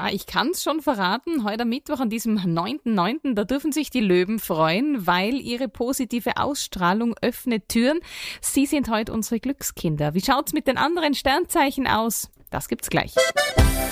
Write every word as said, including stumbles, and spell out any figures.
Ja, ich kann's schon verraten. Heute am Mittwoch, an diesem neunten neunten, da dürfen sich die Löwen freuen, weil ihre positive Ausstrahlung öffnet Türen. Sie sind heute unsere Glückskinder. Wie schaut's mit den anderen Sternzeichen aus? Das gibt's gleich.